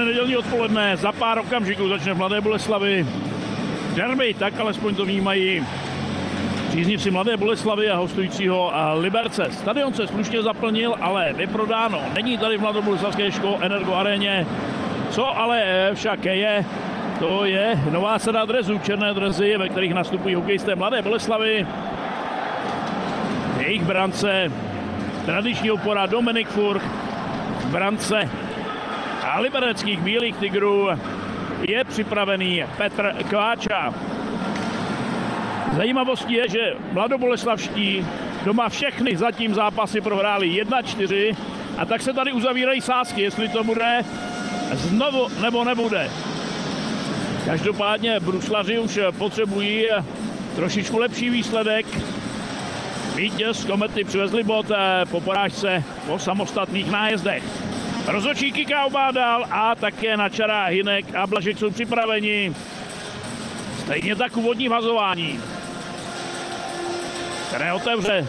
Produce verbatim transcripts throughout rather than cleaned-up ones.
Krásné nedělní odpoledne, za pár okamžiků začne v Mladé Boleslavi derby, tak alespoň to vnímají příznivci Mladé Boleslavy a hostujícího Liberce. Stadion se slušně zaplnil, ale vyprodáno není tady v mladoboleslavské škole Energo aréně. Co ale však je, to je nová sada dresů, černé dresy, ve kterých nastupují hokejisté Mladé Boleslavy. Jejich brance, tradiční opora Dominik Furch, brance a libereckých bílých tigrů je připravený Petr Kváča. Zajímavostí je, že mladoboleslavští doma všechny zatím zápasy prohráli jedna čtyři a tak se tady uzavírají sázky, jestli to bude znovu nebo nebude. Každopádně bruslaři už potřebují trošičku lepší výsledek. Vítěz Komety přivezli bod po porážce po samostatných nájezdech. Rozhodčí Kika obádal a také Načara, Hinek a Blažek jsou připraveni. Stejně tak úvodní vazování, které otevře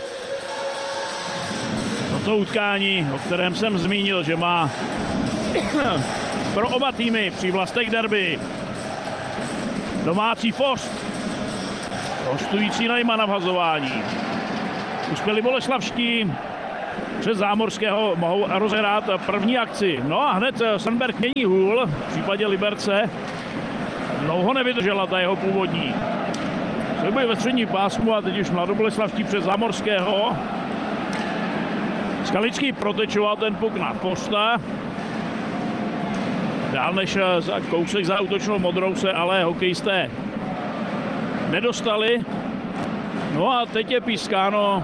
toto utkání, o kterém jsem zmínil, že má pro oba týmy přívlastek derby. Domácí Forst, hostující Najmana v hazování. Uspěli boleslavští, přes Zámorského mohou rozehrát první akci. No a hned Sandberg mění hůl, v případě Liberce dlouho nevydržela ta jeho původní. Souboj ve středním pásmu a teď už mladoboleslavští přes Zámorského. Skalický protečoval ten puk na Forsta. Dál než za kousek za útočnou modrou se ale hokejisté nedostali. No a teď je pískáno.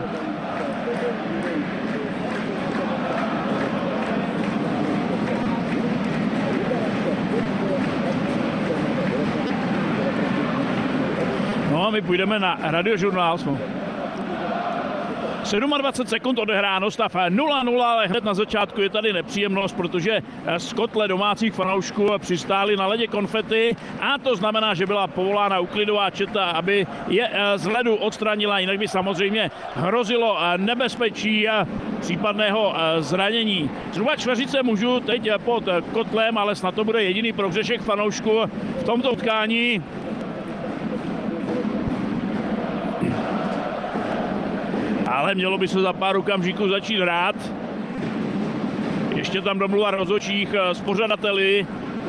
No a my půjdeme na radiožurnál. dvacet sedm sekund odehráno, stav nula nula, ale hned na začátku je tady nepříjemnost, protože z kotle domácích fanoušků přistáli na ledě konfety a to znamená, že byla povolána uklidová četa, aby je z ledu odstranila, jinak by samozřejmě hrozilo nebezpečí případného zranění. Zhruba čtveřice mužů teď pod kotlem, ale snad to bude jediný prohřešek fanoušků v tomto utkání. Ale mělo by se za pár okamžiků začít hrát. Ještě tam domluva rozhodčích s pořadateli.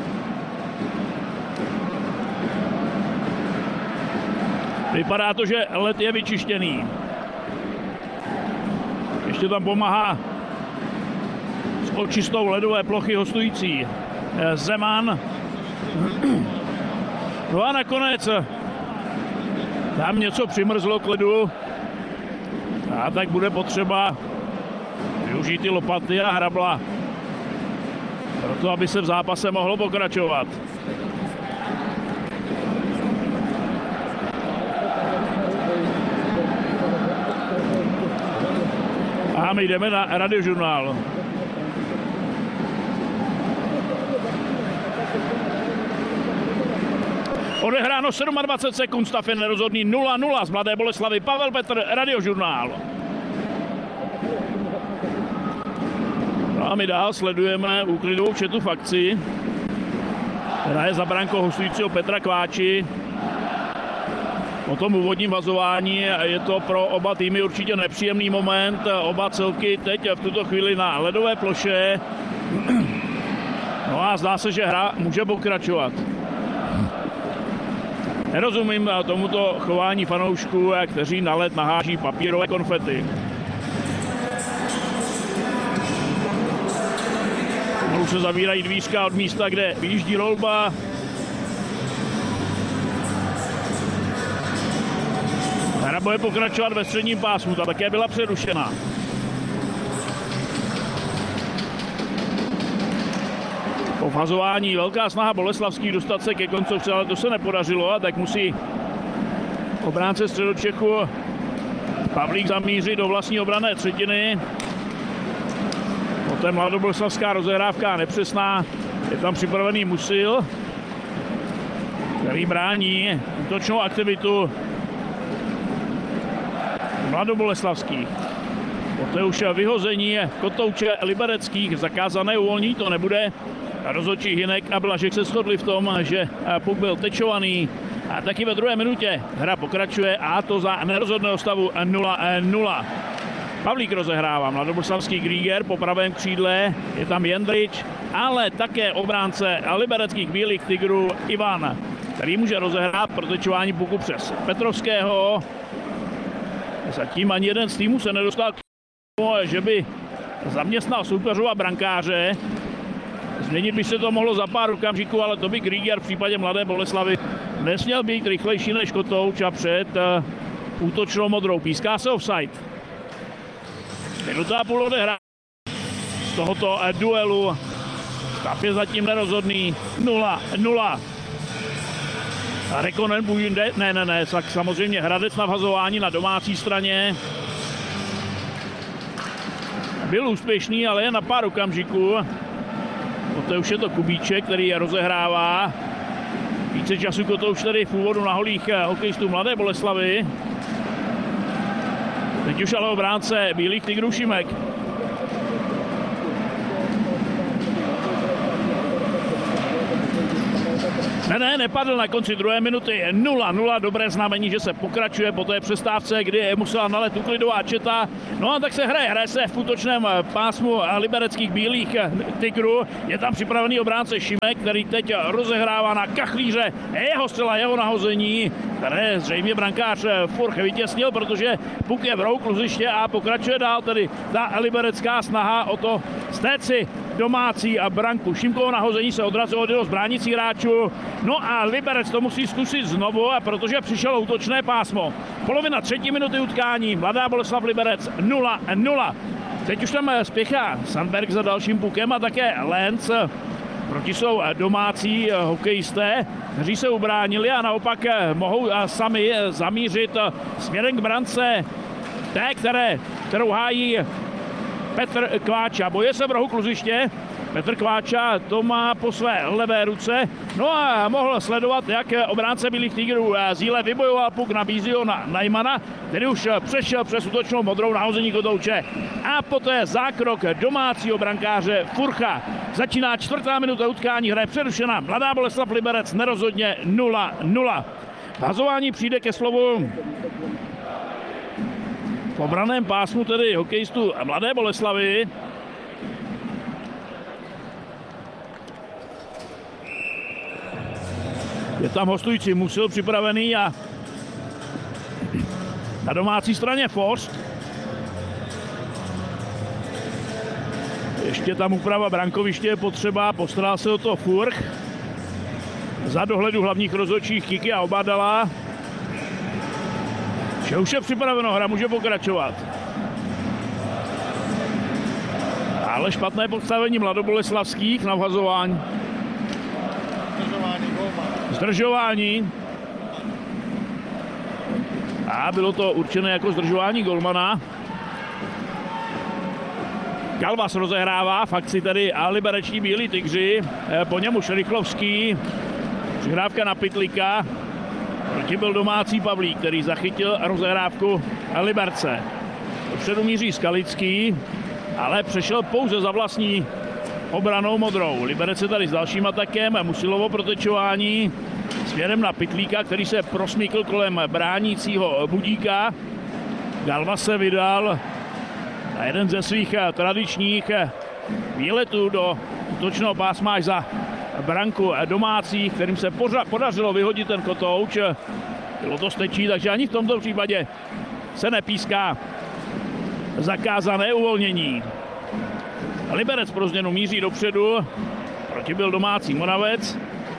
Vypadá to, že led je vyčištěný. Ještě tam pomáhá s očistou ledové plochy hostující Zeman. No a nakonec tam něco přimrzlo k ledu. A tak bude potřeba využít ty lopaty a hrabla proto, aby se v zápase mohlo pokračovat. A my jdeme na radiožurnál. Odehráno dvacet sedm sekund, stav je nerozhodný nula nula z Mladé Boleslavy. Pavel Petr, radiožurnál. No a my dál sledujeme úklidovou četu v akci, která je za brankou hostujícího Petra Kváči. Po tom úvodním vazování je to pro oba týmy určitě nepříjemný moment. Oba celky teď v tuto chvíli na ledové ploše. No a zdá se, že hra může pokračovat. Nerozumím tomuto chování fanoušků, kteří na led naháží papírové konfety. Už se zavírají dvířka od místa, kde vyjíždí rolba. Hra bude pokračovat ve středním pásmu, ta také byla přerušena. Po fazování velká snaha boleslavských dostat se ke koncovce, ale to se nepodařilo, a tak musí obránce Středočechu Pavlík zamířit do vlastní obranné třetiny. Poté mladoboleslavská rozehrávka nepřesná, je tam připravený Musil, který brání útočnou aktivitu mladoboleslavských. Poté už vyhození Kotouče Libereckých, zakázané uvolní to nebude. rozhodčí Hinek a Blažek se shodli v tom, že puk byl tečovaný. A taky ve druhé minutě hra pokračuje a to za nerozhodného stavu nula nula. Pavlík rozehrává, mladoboslavský Grieger po pravém křídle, je tam Jendrič, ale také obránce libereckých Bílých tigrů Ivan, který může rozehrát protečování puku přes Petrovského. Zatím ani jeden z týmů se nedostal k tomu, že by zaměstnal soupeřů a brankáře. Změnit by se to mohlo za pár okamžiků, ale to by Grieger v případě Mladé Boleslavi nesměl být rychlejší než Kotouč a před uh, útočnou modrou. Píská se offside. Minuta a půl odehrá z tohoto uh, duelu. Stav je zatím nerozhodný. nula nula. Rekonen Bujinde, ne, ne, ne, tak samozřejmě Hradec na vhazování na domácí straně. Byl úspěšný, ale jen na pár okamžiků. Poté už je to Kubíček, který je rozehrává. Více času Kotouč tady v úvodu na holích hokejistů Mladé Boleslavy. Teď už ale obránce Bílých tigrů Šimek. Ne, ne, nepadl na konci druhé minuty. nula nula, dobré znamení, že se pokračuje po té přestávce, kdy musela nalet Uklidová Četa. No a tak se hraje, hraje se v útočném pásmu libereckých Bílých tigrů. Je tam připravený obránce Šimek, který teď rozehrává na Kachlíře. Jeho střela, jeho nahození, které zřejmě brankář Furch vytěsnil, protože puk je v rohu kluziště a pokračuje dál, tedy ta liberecká snaha o to stéci domácí a branku. Šimkovo nahození se odrazilo od zbránících hráčů. No a Liberec to musí zkusit znovu, a protože přišlo útočné pásmo. Polovina třetí minuty utkání. Mladá Boleslav Liberec nula nula. Teď už tam spěchá Sandberg za dalším pukem a také Lenz. Proti jsou domácí hokejisté, kteří se ubránili a naopak mohou sami zamířit směrem k brance té, které, kterou hájí Petr Kváča. Boje se v rohu kluziště. Petr Kváča to má po své levé ruce. No a mohl sledovat, jak obránce Bílých tigrů Zíle vybojoval puk na Bíziona Najmana, který už přešel přes útočnou modrou nahození Kotouče. A poté zákrok domácího brankáře Furcha. Začíná čtvrtá minuta utkání, hra je přerušena. Mladá Boleslav Liberec nerozhodně nula nula. Vhazování přijde ke slovu v obraném pásmu tedy hokejistů Mladé Boleslavy. Je tam hostující Musil připravený a na domácí straně Forst. Ještě tam úprava brankoviště je potřeba, postaral se o to Furch. Za dohledu hlavních rozhodčích Kiky a Obadala. Že už je připraveno, hra může pokračovat. Ale špatné postavení mladoboleslavských na vhazování. Zdržování. A bylo to určené jako zdržování golmana. Galvas rozehrává v akci tady a libereční Bílí tigři. Po němu Rychlovský. Přihrávka na Pytlíka. Proti byl domácí Pavlík, který zachytil rozehrávku Liberce. Dopředu míří Skalický, ale přešel pouze za vlastní obranou modrou. Liberec je tady s dalším atakem, Musilovo protečování směrem na Pytlíka, který se prosmíkl kolem bránícího Budíka. Galva se vydal na jeden ze svých tradičních výletů do útočného pásma až za branku domácích, kterým se podařilo vyhodit ten Kotouč. Bylo to stečí, takže ani v tomto případě se nepíská zakázané uvolnění. Liberec pro změnu míří dopředu, proti byl domácí Moravec.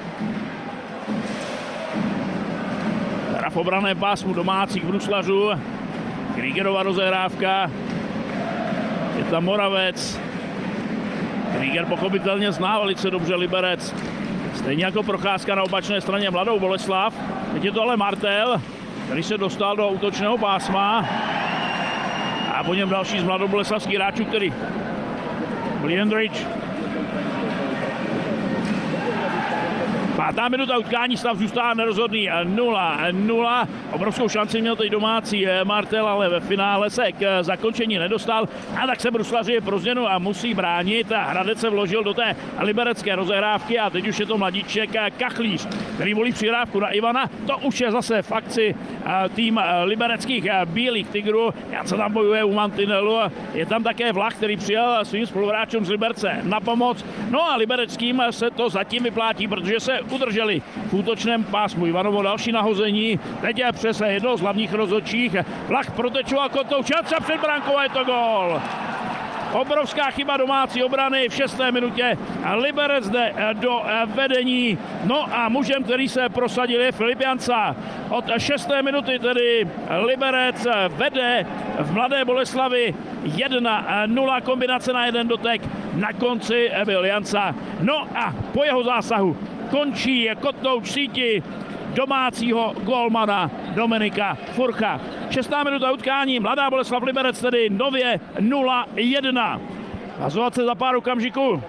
Hra v obraném pásmu domácích bruslařů. Griegerova rozehrávka. Je tam Moravec. Grieger pochopitelně zná velice dobře Liberec. Stejně jako procházka na opačné straně Mladou Boleslav. Teď je to ale Martel, který se dostal do útočného pásma. A po něm další z mladoboleslavských hráčů, který byl Jendrič. Pátá minuta utkání, stav zůstává nerozhodný nula nula. Obrovskou šanci měl teď domácí Martel, ale ve finále se k zakončení nedostal. A tak se bruslaři pro změnu a musí bránit. Hradec se vložil do té liberecké rozehrávky a teď už je to mladíček Kachlíř, který volí přihrávku na Ivana. To už je zase v akci tým libereckých bílých tigrů. Jan se tam bojuje u mantinelu. Je tam také Vlach, který přijel svým spoluhráčům z Liberce na pomoc. No a libereckým se to zatím vyplátí, protože se udrželi v útočném pásmu. Ivanovo další nahození. Teď je přes jedno z hlavních rozhodčích. Vlach protečoval kotou, šance před brankou a je to gól. Obrovská chyba domácí obrany v šesté minutě. Liberec jde do vedení. No a mužem, který se prosadil, je Filip Janca. Od šesté minuty tedy Liberec vede v Mladé Boleslavi jedna nula, kombinace na jeden dotek. Na konci byl Janca. No a po jeho zásahu končí Kotouč síti domácího golmana Dominika Furcha. Šestá minuta utkání, Mladá Boleslav Liberec tedy nově nula jedna. Hazovat se za pár okamžiků.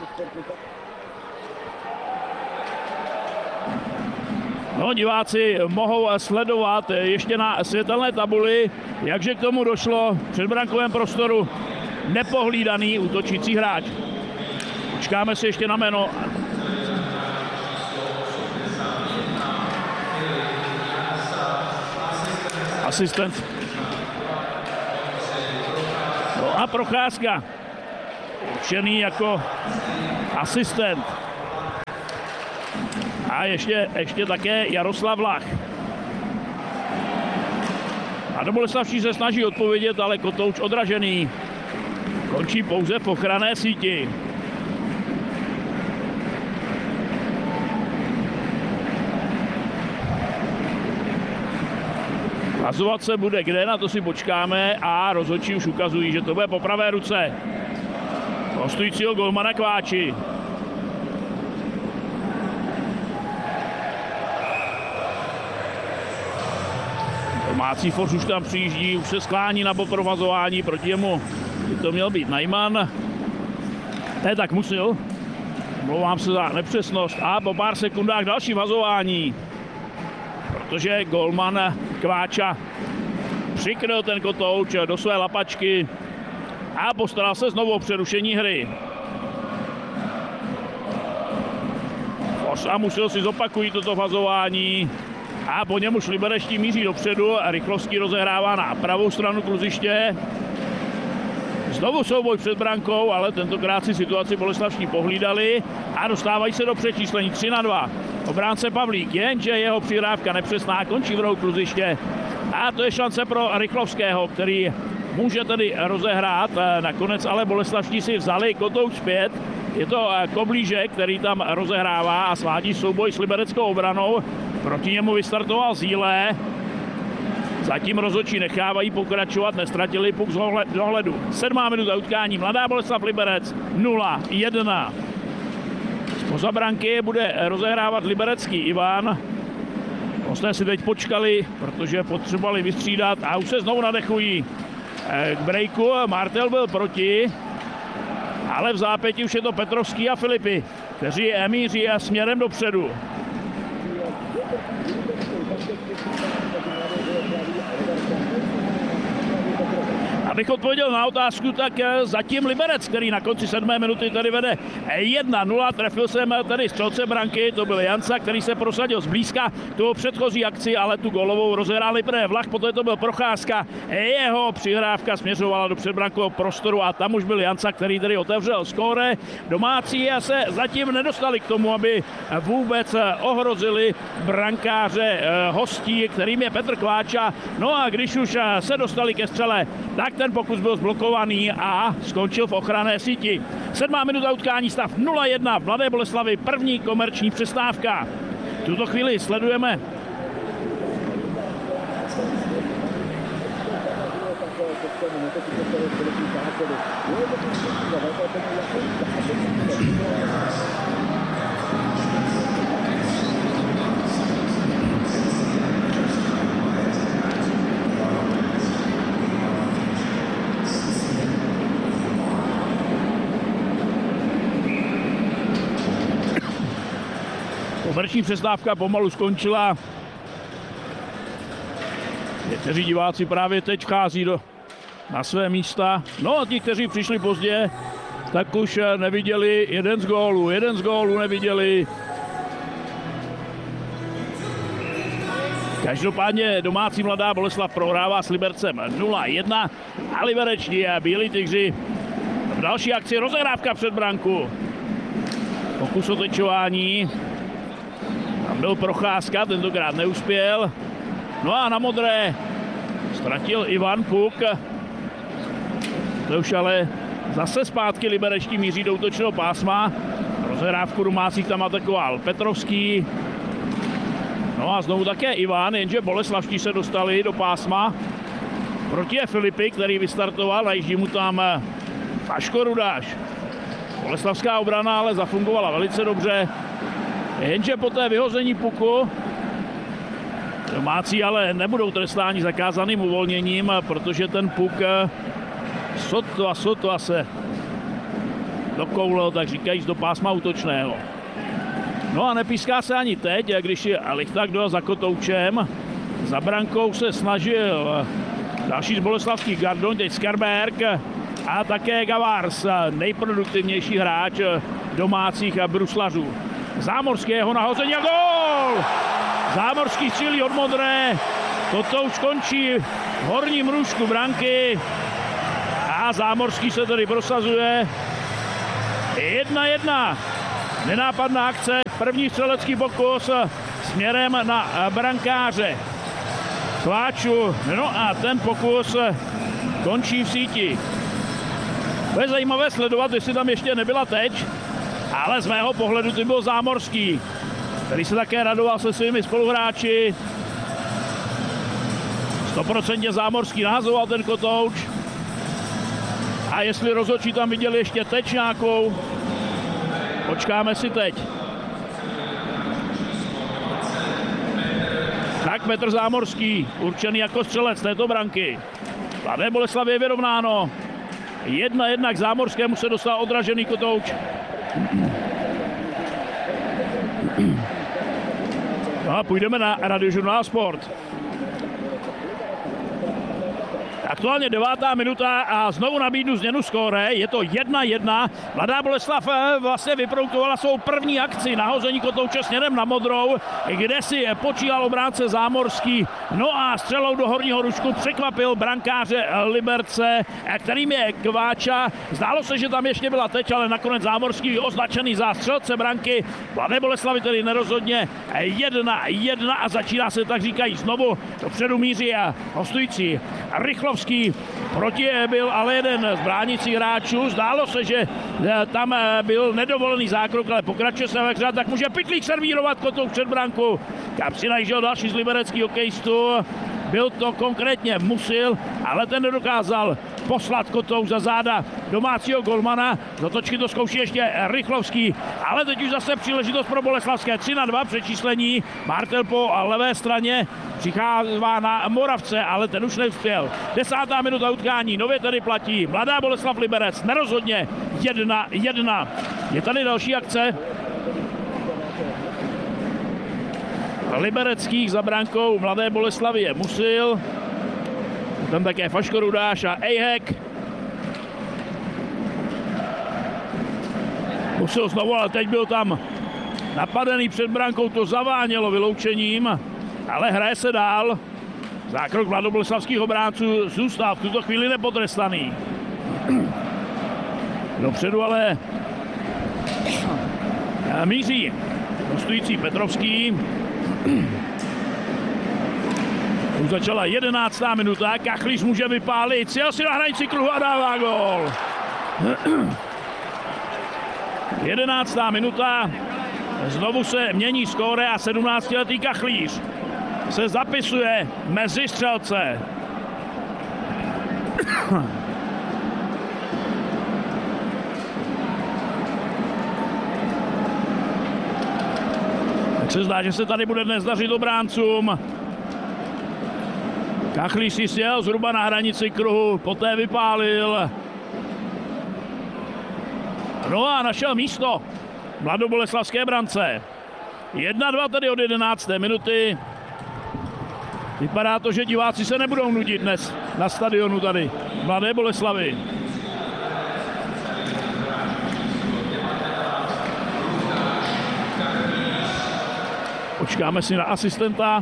No, diváci mohou sledovat ještě na světelné tabuli, jakže k tomu došlo v předbrankovém prostoru nepohlídaný útočící hráč. Počkáme si ještě na jméno. Asistent. No a Procházka. Určený jako asistent. A ještě, ještě také Jaroslav Vlach. A do Boleslavští se snaží odpovědět, ale Kotouč odražený. Končí pouze v ochranné síti. Hazovat se bude kde, na to si počkáme a rozhodčí už ukazují, že to bude po pravé ruce hostujícího golmana Kváči. Domácí forš už tam přijíždí, už se sklání na poprovazování, proti němu by to měl být Najman. Ne, tak musil. Mluvám se za nepřesnost a po pár sekundách další vazování. Protože golman Kváča přikryl ten Kotouč do své lapačky a postaral se znovu o přerušení hry. A musel si zopakují toto vazování a po něm už libereští míří dopředu a Rychlovský rozehrává na pravou stranu kluziště. Znovu souboj před brankou, ale tentokrát si situaci boleslavští pohlídali a dostávají se do přečíslení tři na dva. Obránce Pavlík, jenže jeho přihrávka nepřesná, končí v rohu kluziště. A to je šance pro Rychlovského, který může tedy rozehrát. Nakonec ale boleslavští si vzali Kotouč zpět. Je to Koblížek, který tam rozehrává a svádí souboj s libereckou obranou. Proti němu vystartoval Zíle. Zatím rozhodčí nechávají pokračovat, nestratili puk z dohledu. Sedmá minuta utkání, Mladá Boleslav Liberec nula jedna. Spoza branky bude rozehrávat liberecký Ivan. Hosté si teď počkali, protože potřebovali vystřídat a už se znovu nadechují k breaku. Martel byl proti, ale v zápěti už je to Petrovský a Filipy, kteří míří směrem dopředu. Abych odpověděl na otázku, tak zatím Liberec, který na konci sedmé minuty tady vede jedna nula, trefil jsem tady střelce branky, to byl Janca, který se prosadil zblízka tu předchozí akci, ale tu gólovou rozehrál nejprve Vlach, poté to byl Procházka, jeho přihrávka směřovala do předbrankového prostoru a tam už byl Janca, který tady otevřel skóre. Domácí se zatím nedostali k tomu, aby vůbec ohrozili brankáře hostí, kterým je Petr Kváča. No a když už se dostali ke střele, tak ten pokus byl zblokovaný a skončil v ochranné síti. Sedmá minuta utkání, stav nula jedna v Mladé Boleslavi, první komerční přestávka. V tuto chvíli sledujeme Komerční přestávka pomalu skončila. Někteří diváci právě teď vchází do, na své místa. No a ti, kteří přišli pozdě, tak už neviděli jeden z gólů. Jeden z gólů neviděli. Každopádně domácí Mladá Boleslav prohrává s Libercem nula jedna a libereční a bílí tygři v další akci rozehrávka před branku. Pokus o tečování. Tam byl Procházka, tentokrát neuspěl. No a na modré ztratil Ivan Puk. To už ale zase zpátky liberečtí míří do útočného pásma. Rozehrávku domácích tam atakoval Petrovský. No a znovu také Ivan, jenže Boleslavští se dostali do pásma. Proti je Filipy, který vystartoval, najíždí mu tam Vaško Rudáš. Boleslavská obrana ale zafungovala velice dobře. Jenže po té vyhození puku domácí ale nebudou trestáni zakázaným uvolněním, protože ten puk sotva, sotva se dokoulil, tak říkajíc, do pásma útočného. No a nepíská se ani teď, když je Lichták dojel za Kotoučem. Za brankou se snažil další z boleslavských Gardon, teď Skarberg a také Gavars, nejproduktivnější hráč domácích bruslařů. Zámorský, jeho nahození a gól! Zámorský střílí od modré, Kotouč končí v horním růžku branky a Zámorský se tedy prosazuje. jedna jedna. Nenápadná akce, první střelecký pokus směrem na brankáře Kláču. No a ten pokus končí v síti. To je zajímavé sledovat, jestli tam ještě nebyla teď, ale z mého pohledu to byl Zámorský, který se také radoval se svými spoluhráči. sto procent Zámorský nahazoval ten Kotouč. A jestli rozhodčí tam viděli ještě teď nějakou, počkáme si teď. Tak Petr Zámorský, určený jako střelec této branky. Mladé Boleslavě je vyrovnáno. Jedna jedna k Zámorskému se dostal odražený Kotouč. No a půjdeme na Radiožurnál Sport. Aktuálně devátá minuta a znovu nabídnu změnu skóre. Je to jedna jedna. Mladá Boleslav vlastně vyproduktovala svou první akci nahození Kotouče směrem na modrou, kde si počítal obránce Zámorský. No a střelou do horního rušku překvapil brankáře Liberce, kterým je Kváča. Zdálo se, že tam ještě byla teď, ale nakonec Zámorský označený za střelce branky. Mladé Boleslavy tedy nerozhodně jedna jedna a začíná se, tak říkají, znovu dopředu míří a hostující Rychlovský. Proti byl ale jeden z bránících hráčů. Zdálo se, že tam byl nedovolený zákrok, ale pokračuje se ve hře, tak může Pytlík servírovat Kotouč před branku. Kam si najížděl další z libereckých hokejistů. Byl to konkrétně Musil, ale ten nedokázal poslat Kotouč za záda domácího golmana. Do točky to zkouší ještě Rychlovský, ale teď už zase příležitost pro boleslavské. tři na dva přečíslení. Martel po levé straně přichází na Moravce, ale ten už neuspěl. Desátá minuta utkání, nově tady platí Mladá Boleslav Liberec, nerozhodně jedna jedna. Je tady další akce. Libereckých za brankou Mladé Boleslavy je Musil. Tam také Vaško Rudáš a Ejhek. Musil znovu, ale teď byl tam napadený před brankou, to zavánělo vyloučením, ale hraje se dál. Zákrok mladoboleslavských obránců zůstal v tuto chvíli nepotrestaný. Dopředu ale míří hostující Petrovský. Už začala jedenáctá minuta, Kachlíř může vypálit, sjel si na hranici kruhu a dává gól. jedenáctá minuta, znovu se mění skóre a sedmnáctiletý Kachlíř se zapisuje mezi střelce. Tak se zdá, že se tady bude dnes dařit obráncům. Kachlíř si sjel zhruba na hranici kruhu, poté vypálil. No a našel místo mladoboleslavské brance. jedna dva tedy od jedenácté minuty. Vypadá to, že diváci se nebudou nudit dnes na stadionu tady Mladé Boleslavi. Počkáme si na asistenta,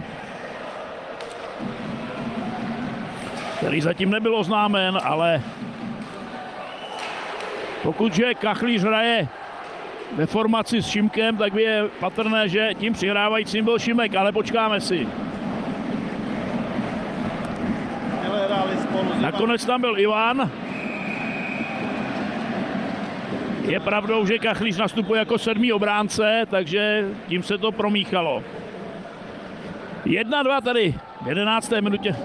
který zatím nebyl oznámen, ale pokud že Kachlíř hraje ve formaci s Šimkem, tak by je patrné, že tím přihrávajícím byl Šimek, ale počkáme si. Nakonec tam byl Ivan. Je pravdou, že Kachlíř nastupuje jako sedmý obránce, takže tím se to promíchalo. jedna dva tady v jedenácté minutě.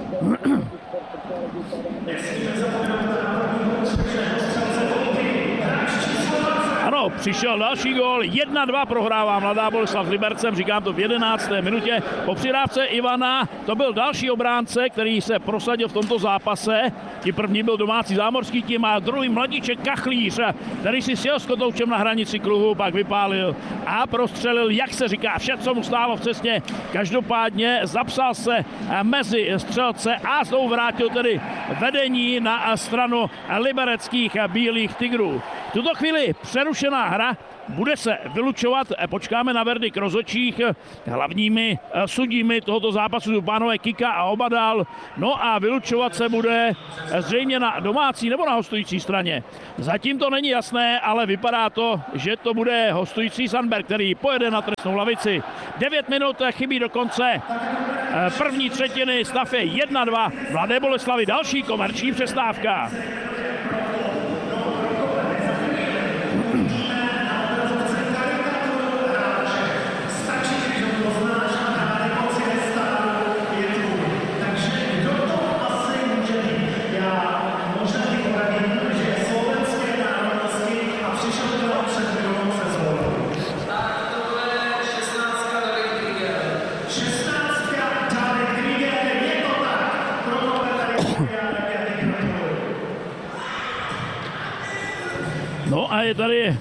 Ano, přišel další gól, jedna dva prohrává Mladá Boleslav s Libercem, říkám to v jedenácté minutě. Po přidávce Ivana to byl další obránce, který se prosadil v tomto zápase. Tím první byl domácí zámořský tým a druhý mladíček Kachlíř, který si sjel s kotoučem na hranici kruhu, pak vypálil a prostřelil, jak se říká, vše, co mu stálo v cestě. Každopádně zapsal se mezi střelce a znovu vrátil tedy vedení na stranu libereckých bílých tigrů. V tuto chvíli přerušená hra, bude se vylučovat, počkáme na verdikt rozhodčích. Hlavními sudími tohoto zápasu jsou pánové Kika a Obadal. No a vylučovat se bude zřejmě na domácí nebo na hostující straně. Zatím to není jasné, ale vypadá to, že to bude hostující Sandberg, který pojede na trestnou lavici. devět minut chybí do konce první třetiny, stav je jedna dva. Mladé Boleslavi, další komerční přestávka. No a je tady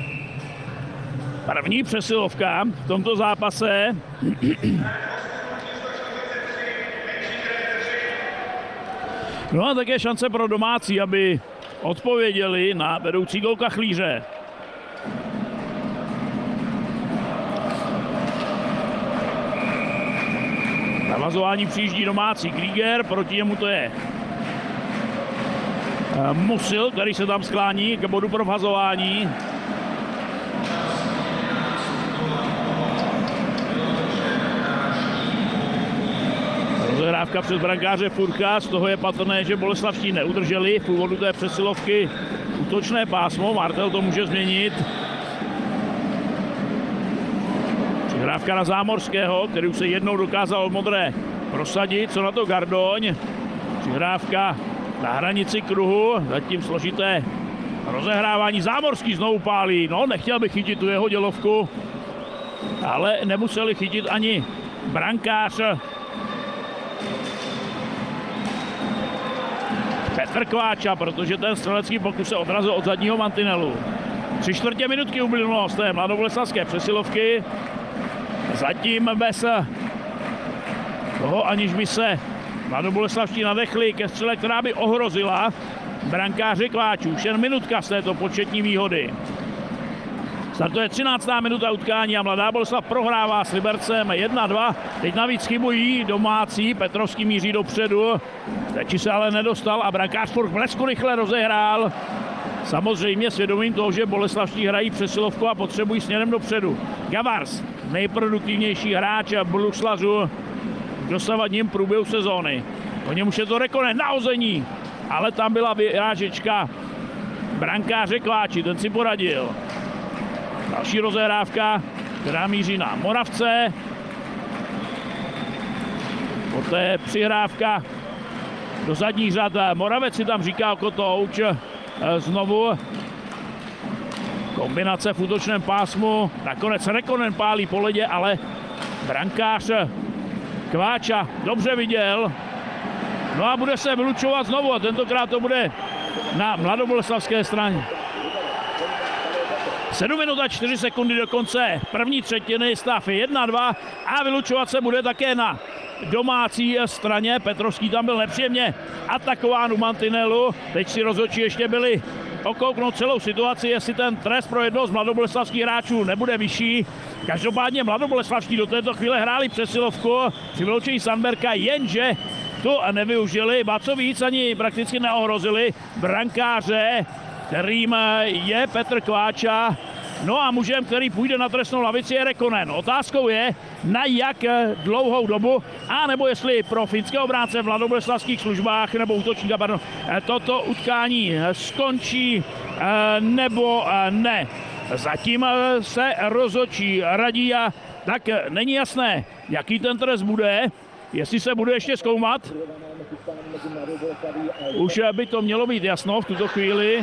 první přesilovka v tomto zápase. No a také šance pro domácí, aby odpověděli na vedoucí gól Kachlíře. Navazování přijíždí domácí Krieger, proti němu to je Musil, který se tam sklání k bodu pro vhazování. Rozehrávka přes brankáře Furka, z toho je patrné, že boleslavští neudrželi v úvodu té přesilovky útočné pásmo. Martel to může změnit. Přihrávka na Zámořského, který už se jednou dokázal od modré prosadit. Co na to Gardoň? Přihrávka na hranici kruhu, zatím složité rozehrávání. Zámořský znovu pálí, no nechtěl by chytit tu jeho dělovku, ale nemuseli chytit ani brankář. Petr Kváča, protože ten střelecký pokus se odrazil od zadního mantinelu. Tři čtvrtě minutky ublynulo z té mladoboleslavské přesilovky. Zatím bez toho, aniž by se mladoboleslavští nadechli ke střele, která by ohrozila brankáře Kváčů. Už jen minutka z této početní výhody. Startuje třináctá minuta utkání a Mladá Boleslav prohrává s Libercem jedna dva. Teď navíc chybují domácí, Petrovský míří dopředu. Teči se ale nedostal a brankář Furk blesku rychle rozehrál. Samozřejmě svědomím toho, že boleslavští hrají přesilovku a potřebují směrem dopředu. Gavars, nejproduktivnější hráč bruslařů v dosavadním průběhu sezóny. Po něm už je to Rekonen na hození, ale tam byla vyrážečka brankáře Kváči, ten si poradil. Další rozehrávka, která míří na Moravce. Poté přihrávka do zadních řad. Moravec si tam říká Kotouč. Znovu kombinace v útočném pásmu. Nakonec Rekonen pálí po ledě, ale brankář Kváča dobře viděl. No a bude se vylučovat znovu a tentokrát to bude na mladoboleslavské straně. sedm minut a čtyři sekundy do konce první třetiny, stav jedna dva a vylučovat se bude také na domácí straně. Petrovský tam byl nepříjemně atakován u mantinelu. Teď si rozhodčí ještě byli okouknout celou situaci, jestli ten trest pro jednoho z mladoboleslavských hráčů nebude vyšší. Každopádně mladoboleslavští do této chvíle hráli přesilovku při vyloučení Sandberga, jenže to nevyužili. Ba co víc, ani prakticky neohrozili brankáře, kterým je Petr Kváča. No a mužem, který půjde na trestnou lavici, je Rekonen. Otázkou je, na jak dlouhou dobu, a nebo jestli pro finského obránce v mladoboleslavských službách nebo útočníka, pardon, toto utkání skončí nebo ne. Zatím se rozhodčí radí a tak není jasné, jaký ten trest bude, jestli se bude ještě zkoumat. Už by to mělo být jasno v tuto chvíli.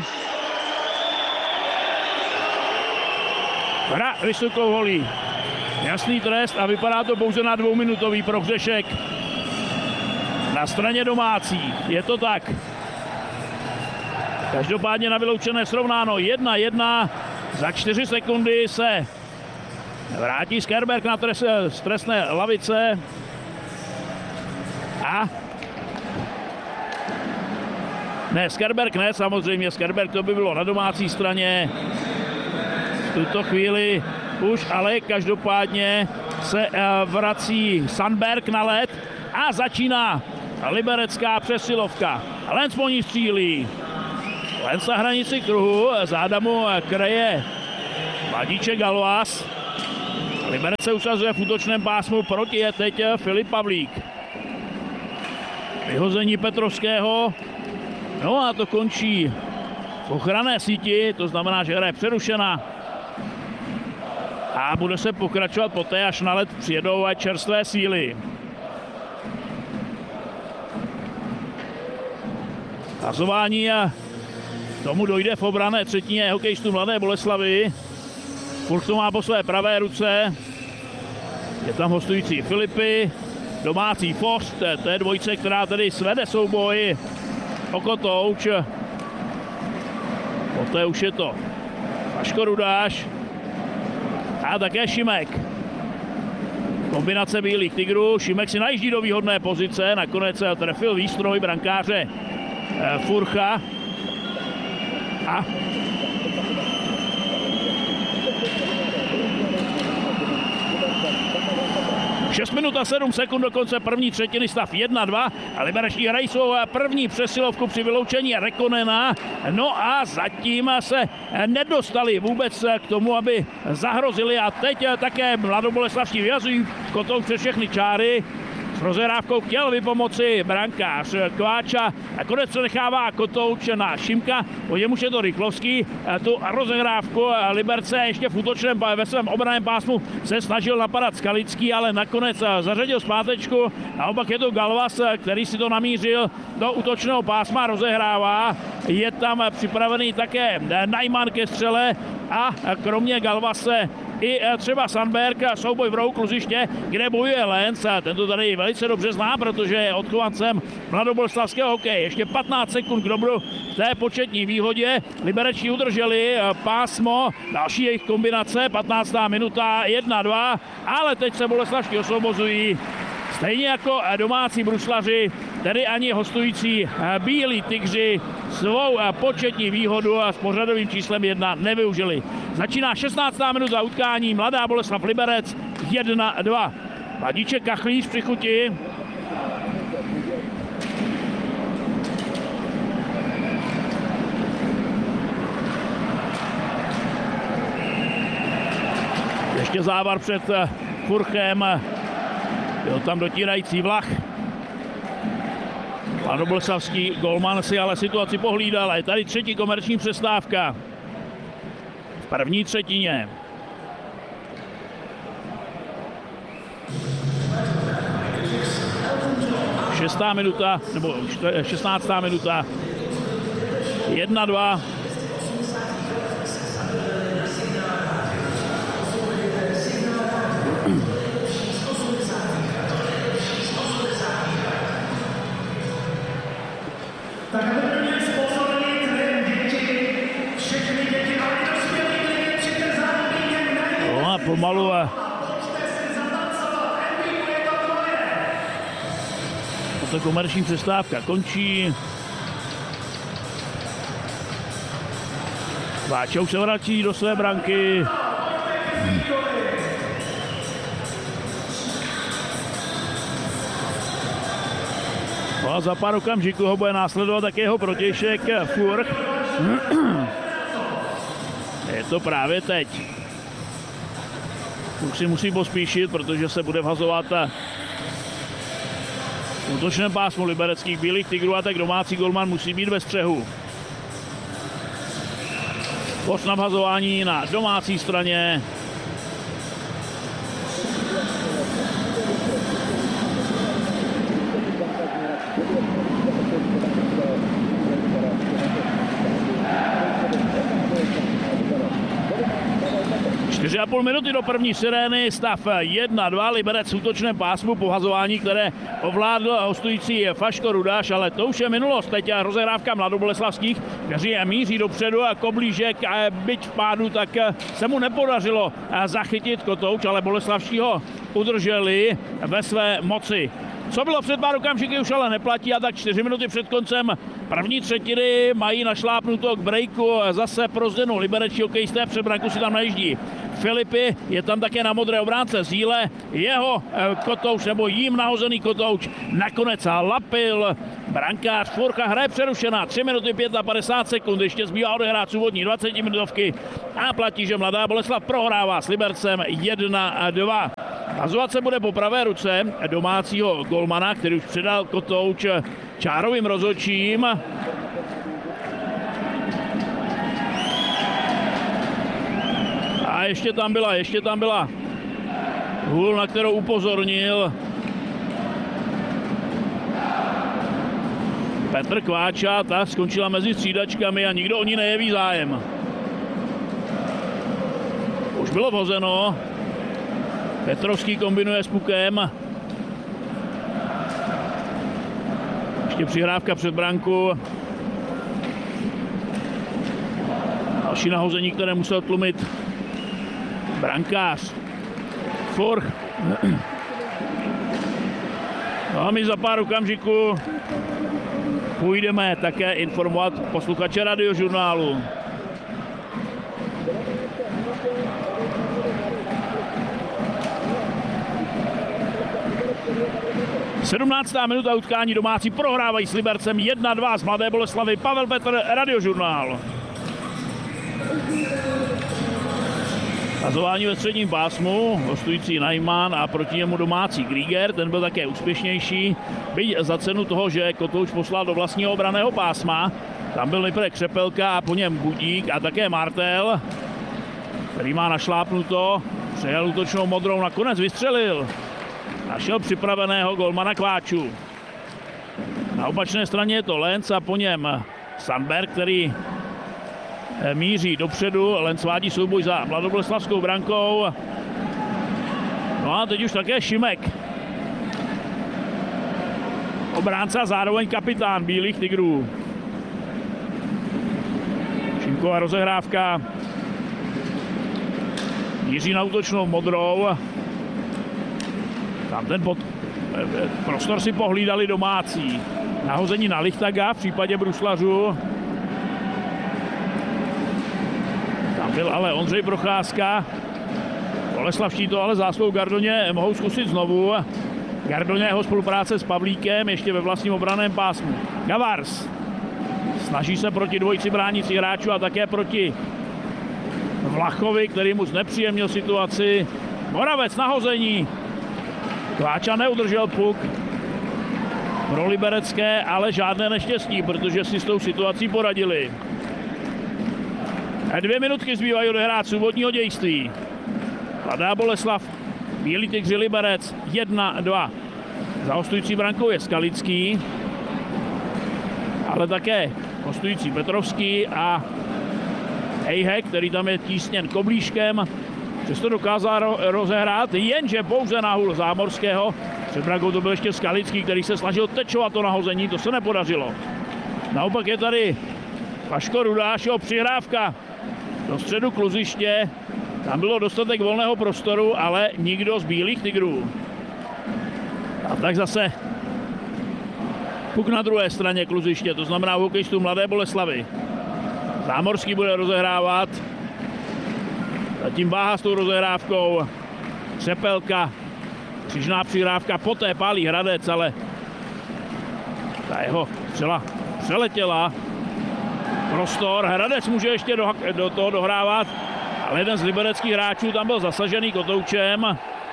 Hra vysokou holí. Jasný trest a vypadá to pouze na dvouminutový prohřešek na straně domácí. Je to tak. Každopádně na vyloučené srovnáno jedna jedna. Za čtyři sekundy se vrátí Skerberg na trest, z trestné lavice. A ne, Skerberg ne, samozřejmě. Skerberg to by bylo na domácí straně. V tuto chvíli už, ale každopádně se vrací Sandberg na led a začíná liberecká přesilovka. Lenz po ní střílí. Lenz na hranici kruhu, záda mu kryje Vladíček Galvas. Liberec se usazuje v útočném pásmu, proti je teď Filip Pavlík. Vyhození Petrovského. No a to končí v ochranné síti, to znamená, že hra je přerušena. A bude se pokračovat poté, až na led přijedou čerstvé síly. Hazování a tomu dojde v obrané třetině hokejistů Mladé Boleslavi. Furt to má po své pravé ruce. Je tam hostující Filipy, domácí Fost, to je dvojice, která tedy svede souboj o kotouč. Poté už je to Vaško Rudáš a také Šimek. Kombinace bílých tigrů. Šimek si najíždí do výhodné pozice, nakonec trefil výstroj brankáře Furcha. A šest minut a sedm sekund do konce první třetiny, stav jedna dva a liberečtí hrají svou první přesilovku při vyloučení Rekonena. No a zatím se nedostali vůbec k tomu, aby zahrozili a teď také mladoboleslavští vyhazují kotouč přes všechny čáry. S rozehrávkou chtěl vypomoci brankář Kváča. Nakonec se nechává kotouč na Šimka, po něm už je to Rychlovský. Tu rozehrávku Liberce ještě v útočném ve svém obranném pásmu se snažil napadat Skalický, ale nakonec zařadil zpátečku. Naopak je to Galvas, který si to namířil do útočného pásma, rozehrává. Je tam připravený také Najman ke střele a kromě Galvase i třeba Sandberg, souboj v rohu kluziště, kde bojuje Lenz. Tento tady velice dobře zná, protože je odchovancem mladoboleslavského hokeje. Ještě patnáct sekund k dobru v té početní výhodě. Liberečtí udrželi pásmo, další jejich kombinace, patnáctá minuta, jedna dva, ale teď se boleslavští osvobozují. Stejně jako domácí bruslaři, tedy ani hostující bílí tygři svou početní výhodu a s pořadovým číslem jedna nevyužili. Začíná šestnáctá minuta utkání, Mladá Boleslav Liberec jedna dva. Vladíček Kachlíř při chuti. Ještě závar před Furchem. Byl tam dotírající Vlach. Mladoboleslavský golman si ale situaci pohlídal. Je tady třetí komerční přestávka v první třetině. Šestá minuta, nebo šestnáctá minuta. jedna dva. pomalu ta komerční přestávka končí. Váčou se vrací do své branky. No a za pár okamžiků ho bude následovat také jeho protějšek Furch. Je to právě teď. Furch si musí pospíšit, protože se bude vhazovat v útočném pásmu libereckých Bílých Tigrů a tak domácí golman musí být ve střehu. Post na vhazování na domácí straně. čtyři a půl minuty do první sirény, stav jedna dva, Liberec v útočném pásmu po vhazování, které ovládl hostující Faško Rudáš, ale to už je minulost. Teď rozehrávka mladoboleslavských, kteří míří dopředu a Koblížek, byť v pádu, tak se mu nepodařilo zachytit Kotouč, ale boleslavští ho udrželi ve své moci. Co bylo před pár okamžiky, už ale neplatí a tak čtyři minuty před koncem první třetiny mají našlápnuto k breaku zase pro Zdenu. Liberečtí hokejisté před branku si tam najíždí Filipy, je tam také na modré obránce Zíle, jeho Kotouč nebo jím nahozený Kotouč nakonec lapil brankář Furcha. Hra je přerušená, tři minuty padesát pět sekund, ještě zbývá odehrát z úvodní dvacetiminutovky a platí, že Mladá Boleslav prohrává s Libercem jedna dva. Hazovat se bude po pravé ruce domácího golmana, který už předal Kotouč čárovým rozhodčím. A ještě tam byla, ještě tam byla hůl, na kterou upozornil Petr Kváča. Ta skončila mezi střídačkami a nikdo o ní nejeví zájem. Už bylo vhozeno. Petrovský kombinuje s pukem. Ještě přihrávka před branku. Další nahození, které musel tlumit brankář Furch. No a my za pár okamžiků půjdeme také informovat posluchače Radiožurnálu. sedmnáctá minuta utkání, domácí prohrávají s Libercem jedna dva z Mladé Boleslavy. Pavel Petr, Radiožurnál. Hazování ve středním pásmu, hostující Najman a proti němu domácí Grieger, ten byl také úspěšnější, byť za cenu toho, že Kotouč poslal do vlastního obranného pásma. Tam byl nejprve Křepelka a po něm Budík a také Martel, který má našlápnuto, přejel útočnou modrou, nakonec vystřelil. Našel připraveného golmana Kváču. Na opačné straně je to Lenz a po něm Sandberg, který míří dopředu. Lenz svádí souboj za mladoboleslavskou brankou. No a teď už také Šimek. Obránce a zároveň kapitán Bílých Tigrů. Šimková rozehrávka. Míří na útočnou modrou. Tam ten pod... prostor si pohlídali domácí. Nahození na Lichtaga v případě bruslařů. Tam byl ale Ondřej Procházka. Boleslavští to ale zásluhou Gardoně mohou zkusit znovu. Gardoně jeho spolupráce s Pavlíkem ještě ve vlastním obranném pásmu. Gavars snaží se proti dvojici bránících hráčů a také proti Vlachovi, který mu znepříjemnil situaci. Moravec nahození. Kváča neudržel puk pro liberecké, ale žádné neštěstí, protože si s tou situací poradili. A dvě minutky zbývají odehrát z úvodního dějství. Mladá Boleslav, Bílí Tygři, Liberec jedna dva. Za hostující brankou je Skalický, ale také hostující Petrovský a Hejhek, který tam je tísněn Koblížkem. Přesto dokázal rozehrát, jenže pouze na hůl Zámorského. Před brankou to byl ještě Skalický, který se snažil tečovat to nahození, to se nepodařilo. Naopak je tady Faško Rudáš, jeho přihrávka do středu kluziště. Tam bylo dostatek volného prostoru, ale nikdo z bílých tigrů. A tak zase puk na druhé straně kluziště, to znamená hokejistů Mladé Boleslavi. Zámorský bude rozehrávat. Zatím váha s tou rozehrávkou. Třepelka. Křižná přihrávka, poté pálí Hradec, ale ta jeho střela přeletěla. Prostor, Hradec může ještě do, do toho dohrávat, ale jeden z libereckých hráčů tam byl zasažený kotoučem.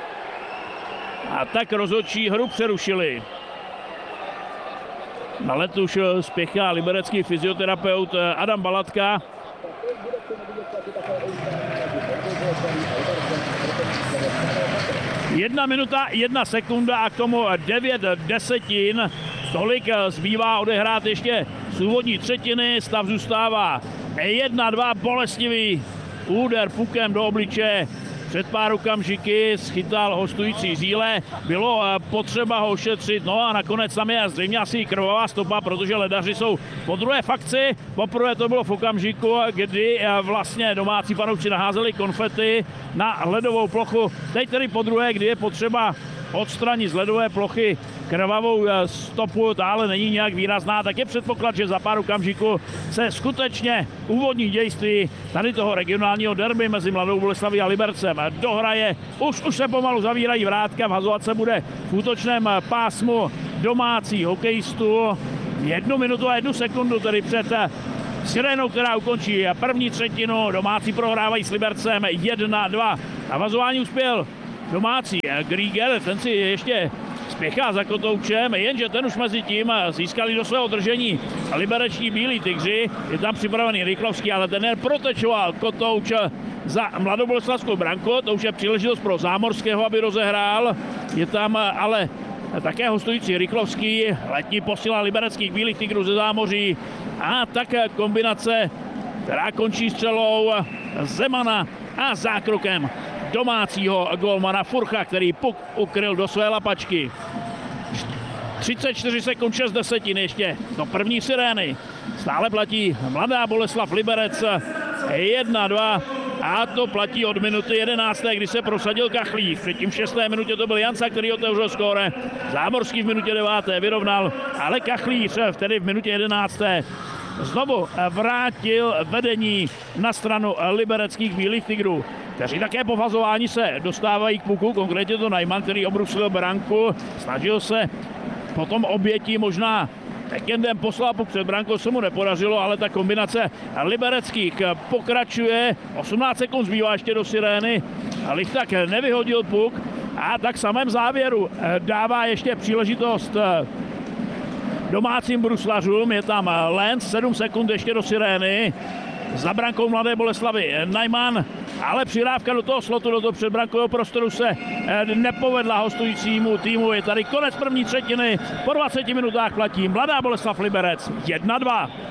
A tak rozhodčí hru přerušili. Na letu už spěchá liberecký fyzioterapeut Adam Balatka. Jedna minuta, jedna sekunda a k tomu devět desetin. Tolik zbývá odehrát ještě z úvodní třetiny. Stav zůstává jedna dva, bolestivý úder pukem do obličeje. Před pár okamžiky schytal hostující Zíle, bylo potřeba ho ošetřit, no a nakonec tam je zřejmě asi krvavá stopa, protože ledaři jsou po druhé fakci. Poprvé to bylo v okamžiku, kdy vlastně domácí fanoušci naházeli konfety na ledovou plochu. Teď tedy po druhé, kdy je potřeba odstranit z ledové plochy krvavou stopu, ta ale není nějak výrazná, tak je předpoklad, že za pár okamžiků se skutečně úvodní dějství tady toho regionálního derby mezi Mladou Boleslaví a Libercem dohraje. Už, už se pomalu zavírají vrátka, vhazovat se bude v útočném pásmu domácí hokejistů. Jednu minutu a jednu sekundu tedy před sirénou, která ukončí první třetinu. Domácí prohrávají s Libercem jedna dva. Na vazování uspěl domácí Grieger, ten si ještě spěchá za kotoučem, jenže ten už mezi tím získali do svého držení libereční bílí tygři. Je tam připravený Rychlovský, ale ten protečoval kotouč za mladoboleslavskou branku. To už je příležitost pro Zámorského, aby rozehrál. Je tam ale také hostující Rychlovský, letní posila libereckých bílých tygrů ze Zámoří. A tak kombinace, která končí střelou Zemana a zákrokem domácího golmana Furcha, který puk ukryl do své lapačky. třicet čtyři sekund, šest desetin ještě do první sirény. Stále platí Mladá Boleslav Liberec jedna dva a to platí od minuty jedenácté, kdy se prosadil Kachlík. Předtím v šesté minutě to byl Janca, který otevřel skóre. Zámorský v minutě deváté vyrovnal, ale Kachlík tedy v minutě jedenácté znovu vrátil vedení na stranu libereckých bílých tygrů, kteří také po fazování se dostávají k puku, konkrétně to Najman, který obrusil branku, snažil se potom obětí možná backendem poslal puk před brankou, se mu nepodařilo, ale ta kombinace libereckých pokračuje, osmnáct sekund zbývá ještě do sirény, Lichtak nevyhodil puk a tak v samém závěru dává ještě příležitost domácím bruslařům. Je tam Lenz, sedm sekund ještě do sirény. Za brankou Mladé Boleslavy Najman, ale přirávka do toho slotu, do toho předbrankového prostoru se nepovedla hostujícímu týmu. Je tady konec první třetiny, po dvaceti minutách platí Mladá Boleslav Liberec jedna dva.